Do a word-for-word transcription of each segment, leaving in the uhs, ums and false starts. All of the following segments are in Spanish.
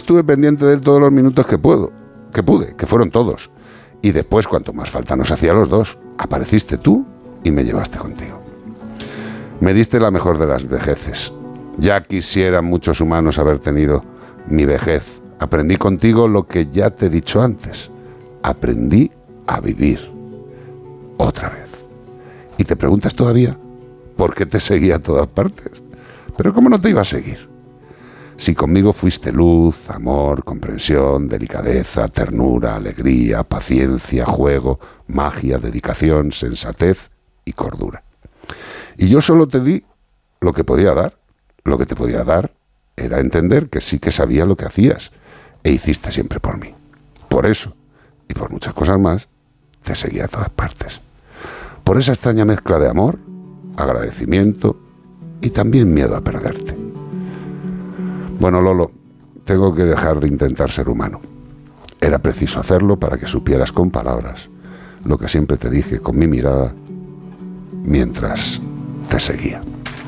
estuve pendiente de él todos los minutos que puedo, que pude, que fueron todos. Y después, cuanto más falta nos hacía a los dos, apareciste tú y me llevaste contigo. Me diste la mejor de las vejeces. Ya quisieran muchos humanos haber tenido mi vejez. Aprendí contigo lo que ya te he dicho antes. Aprendí a vivir otra vez. Y te preguntas todavía por qué te seguía a todas partes. Pero ¿cómo no te iba a seguir? Si conmigo fuiste luz, amor, comprensión, delicadeza, ternura, alegría, paciencia, juego, magia, dedicación, sensatez y cordura. Y yo solo te di lo que podía dar. Lo que te podía dar era entender que sí que sabía lo que hacías e hiciste siempre por mí. Por eso, y por muchas cosas más, te seguía a todas partes. Por esa extraña mezcla de amor, agradecimiento y también miedo a perderte. Bueno, Lolo, tengo que dejar de intentar ser humano. Era preciso hacerlo para que supieras con palabras lo que siempre te dije con mi mirada mientras te seguía.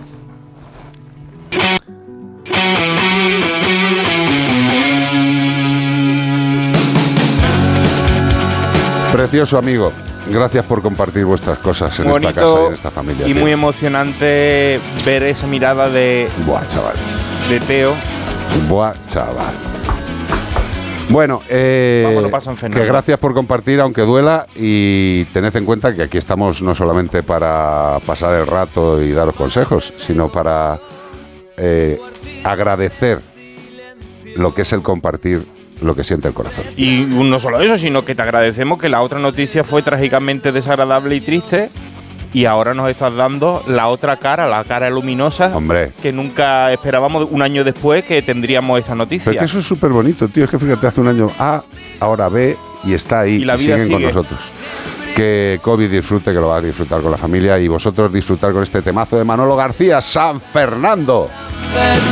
Precioso amigo, gracias por compartir vuestras cosas en Bonito esta casa y en esta familia. Y tío. muy emocionante ver esa mirada de, Buah, chaval. de Teo. Buah, chaval. Bueno, eh, Vamos, lo pasan fenómeno. que gracias por compartir, aunque duela, y tened en cuenta que aquí estamos no solamente para pasar el rato y daros consejos, sino para eh, agradecer lo que es el compartir lo que siente el corazón. Y no solo eso, sino que te agradecemos que la otra noticia fue trágicamente desagradable y triste, y ahora nos estás dando la otra cara, la cara luminosa, Hombre, que nunca esperábamos un año después que tendríamos esa noticia. pero es que eso es súper bonito, tío. Es que fíjate, hace un año A, ahora B, y está ahí, Y la y vida siguen sigue. con nosotros. Que COVID disfrute, que lo va a disfrutar con la familia, y vosotros disfrutar con este temazo de Manolo García, San Fernando.